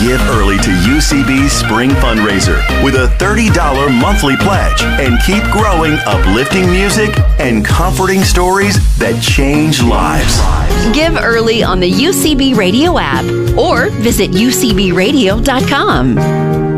Give early to UCB's Spring Fundraiser with a $30 monthly pledge and keep growing uplifting music and comforting stories that change lives. Give early on the UCB Radio app or visit ucbradio.com.